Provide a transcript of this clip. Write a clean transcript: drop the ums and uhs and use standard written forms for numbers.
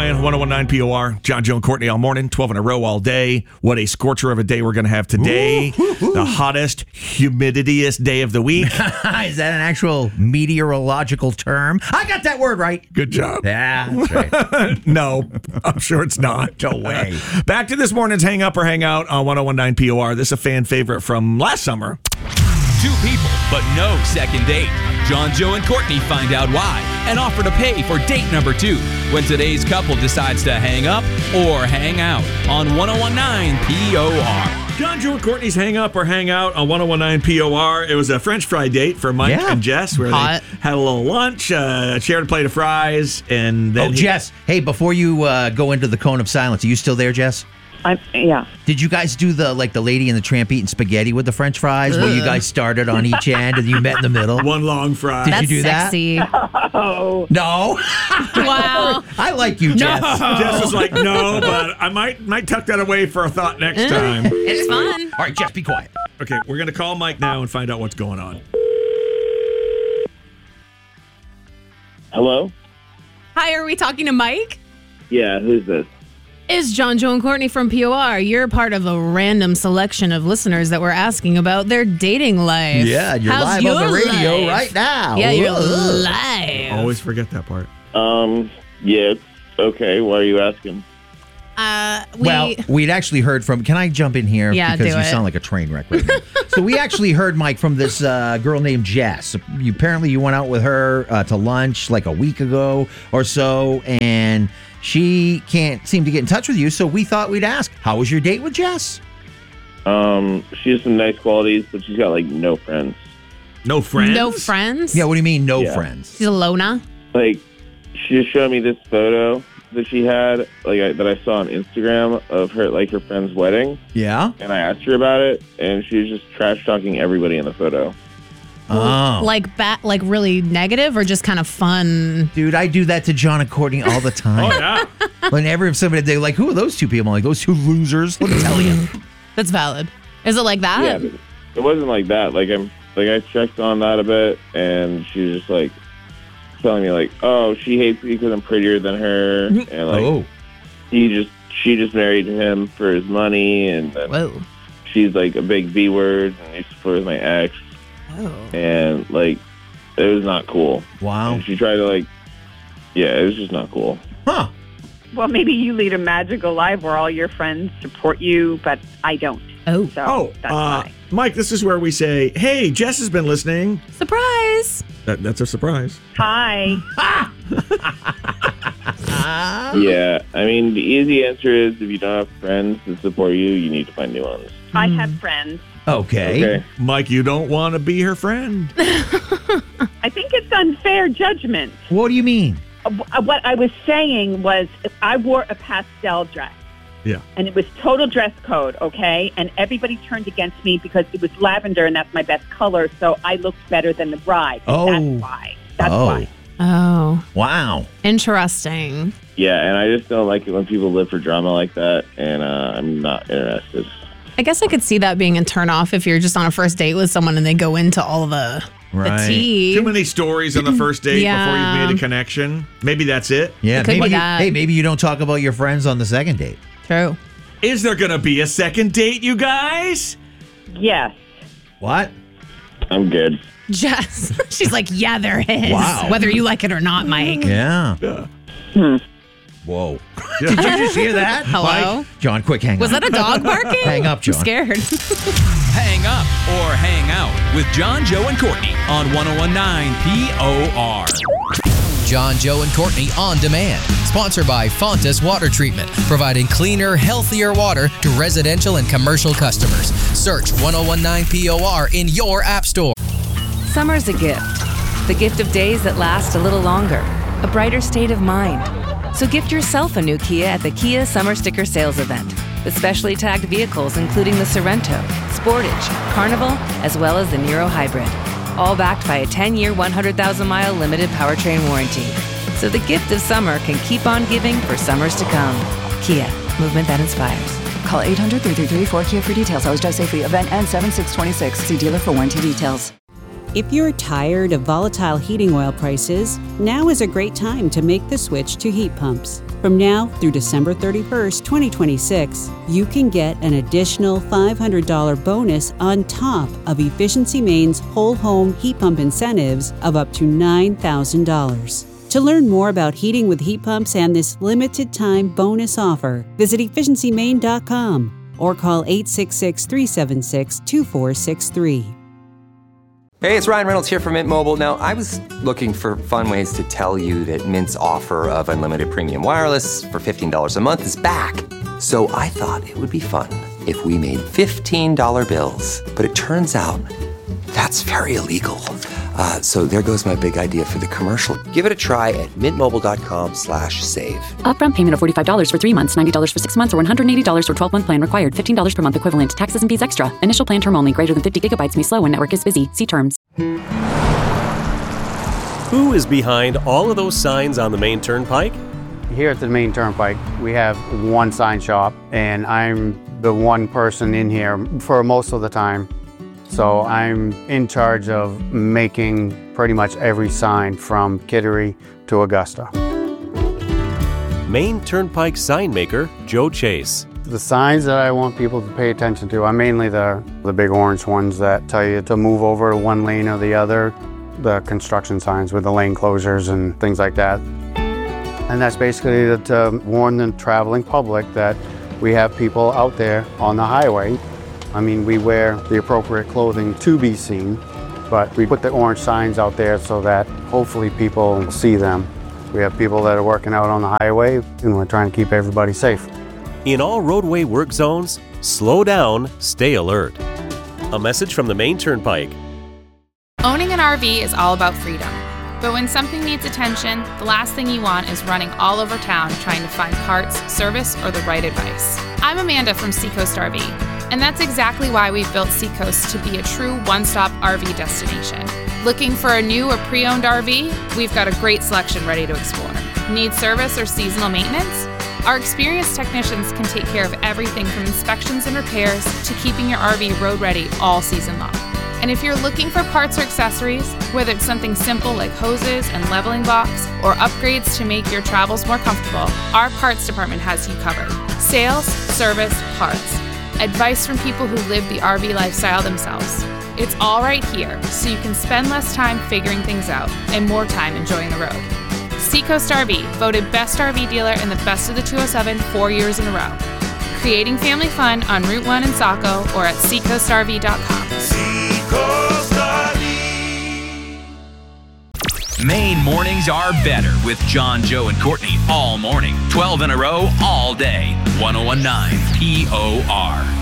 Ryan, 1019 POR. John, Joe, and Courtney all morning, 12 in a row all day. What a scorcher of a day we're going to have today. The hottest, humidityest day of the week. Is that an actual meteorological term? I got that word right. Good job. Yeah, that's right. No, I'm sure it's not. No way. Back to this morning's Hang Up or Hang Out on 1019 POR. This is a fan favorite from last summer. Two people, but no second date. John, Joe, and Courtney find out why and offer to pay for date number 2 when today's couple decides to hang up or hang out on 1019 POR. John, Joe, and Courtney's Hang Up or Hang Out on 1019 POR. It was a French fry date for Mike and Jess where Hot. they had a little lunch, shared a plate of fries, and then Jess, hey, before you go into the cone of silence, are you still there, Jess? Yeah. Did you guys do the Lady and the Tramp eating spaghetti with the French fries, where you guys started on each end and you met in the middle? one long fry. Did That's you do sexy. Oh, No. Wow. I like you, Jess. Jess was like, no, but I might tuck that away for a thought next time. It's fun. All right, Jess, be quiet. Okay, we're going to call Mike now and find out what's going on. Hello? Hi, are we talking to Mike? Yeah, who's this? It's John, Joe, and Courtney from POR. You're part of a random selection of listeners that were asking about their dating life. Yeah, you're How's live on the your radio life? right now. Yeah, you're Whoa. live. Always forget that part. Yeah, it's okay. Why are you asking? Well, we'd actually heard from. Can I jump in here? Yeah, because do you it. sound like a train wreck right now. So we actually heard, Mike, from this girl named Jess. Apparently, you went out with her to lunch like a week ago or so, and she can't seem to get in touch with you. So we thought we'd ask, how was your date with Jess? She has some nice qualities, but she's got like no friends. No friends? No friends? Yeah, what do you mean, no Yeah. friends? She's a loner. Like, she just showed me this photo that she had, that I saw on Instagram of her, like her friend's wedding, Yeah. and I asked her about it, and she was just trash talking everybody in the photo. Oh, Like really negative or just kind of fun? dude, I do that to John and Courtney all the time. Oh, yeah. Whenever somebody they're like, who are those two people? I'm like, those two losers. Let me tell you. That's valid. Is it like that? Yeah, but it wasn't like that. I checked on that a bit, and she was just like telling me like, oh, she hates me because I'm prettier than her, and like Oh, she just married him for his money, and then Whoa. she's like a big B word, and used to flirt with my ex, Oh. and like it was not cool. wow. And she tried to it was just not cool. Huh. well, maybe you lead a magical life where all your friends support you, but I don't. Oh. So that's why. Mike, this is where we say, hey, Jess has been listening. Surprise. That's a surprise. Hi. Yeah, I mean the easy answer is if you don't have friends to support you, you need to find new ones. I have friends. Okay. Okay. Mike, you don't want to be her friend. I think it's unfair judgment. What do you mean? What I was saying was if I wore a pastel dress. Yeah. And it was total dress code, okay? And everybody turned against me because it was lavender and that's my best color, so I looked better than the bride. Oh. That's why. That's why. Oh. Wow. Interesting. Yeah, and I just don't like it when people live for drama like that, and I'm not interested. I guess I could see that being a turnoff if you're just on a first date with someone and they go into all the Right. tea. Too many stories on the first date Yeah. before you've made a connection. Maybe that's it. Yeah, It could be maybe that. hey, maybe you don't talk about your friends on the second date. True. Is there going to be a second date, you guys? Yes. What? I'm good. Jess. She's like, yeah, there is. Wow. Whether you like it or not, Mike. Yeah. Yeah. Whoa. Did you just hear that? Hello? Mike? John, quick, hang Was up. that a dog barking? Hang up, John. I'm scared. Hang up or hang out with John, Joe, and Courtney on 1019 POR. John, Joe, and Courtney On Demand. Sponsored by Fontas Water Treatment, providing cleaner, healthier water to residential and commercial customers. Search 1019 POR in your app store. Summer's a gift. The gift of days that last a little longer. A brighter state of mind. So gift yourself a new Kia at the Kia Summer Sticker Sales Event. With specially tagged vehicles including the Sorrento, Sportage, Carnival, as well as the Niro Hybrid. All backed by a 10-year, 100,000-mile limited powertrain warranty. So the gift of summer can keep on giving for summers to come. Kia, movement that inspires. Call 800-333-4KIA for details. Always drive safely. Event ends 7/6/26. See dealer for warranty details. If you're tired of volatile heating oil prices, now is a great time to make the switch to heat pumps. From now through December 31st, 2026, you can get an additional $500 bonus on top of Efficiency Maine's whole home heat pump incentives of up to $9,000. To learn more about heating with heat pumps and this limited time bonus offer, visit efficiencymaine.com or call 866-376-2463. Hey, it's Ryan Reynolds here from Mint Mobile. Now, I was looking for fun ways to tell you that Mint's offer of unlimited premium wireless for $15 a month is back. So I thought it would be fun if we made $15 bills. But it turns out that's very illegal. So there goes my big idea for the commercial. Give it a try at mintmobile.com/save. Upfront payment of $45 for 3 months, $90 for 6 months, or $180 for 12-month plan required. $15 per month equivalent. Taxes and fees extra. Initial plan term only. Greater than 50 gigabytes may slow when network is busy. See terms. Who is behind all of those signs on the Maine Turnpike? Here at the Maine Turnpike, we have one sign shop, and I'm the one person in here for most of the time. So I'm in charge of making pretty much every sign from Kittery to Augusta. Maine Turnpike sign maker Joe Chase. The signs that I want people to pay attention to are mainly the big orange ones that tell you to move over to one lane or the other. The construction signs with the lane closures and things like that. And that's basically to warn the traveling public that we have people out there on the highway. I mean, we wear the appropriate clothing to be seen, but we put the orange signs out there so that hopefully people see them. We have people that are working out on the highway, and we're trying to keep everybody safe. In all roadway work zones, slow down, stay alert. A message from the Maine Turnpike. Owning an RV is all about freedom. But when something needs attention, the last thing you want is running all over town trying to find parts, service, or the right advice. I'm Amanda from Seacoast RV, and that's exactly why we've built Seacoast to be a true one-stop RV destination. Looking for a new or pre-owned RV? We've got a great selection ready to explore. Need service or seasonal maintenance? Our experienced technicians can take care of everything from inspections and repairs to keeping your RV road ready all season long. And if you're looking for parts or accessories, whether it's something simple like hoses and leveling blocks or upgrades to make your travels more comfortable, our parts department has you covered. Sales, service, parts. Advice from people who live the RV lifestyle themselves. It's all right here, so you can spend less time figuring things out and more time enjoying the road. Seacoast RV, voted best RV dealer in the Best of the 207 4 years in a row. Creating family fun on Route 1 in Saco or at seacoastrv.com. Seacoast RV. Maine mornings are better with John, Joe, and Courtney all morning. 12 in a row, all day. 101.9 POR.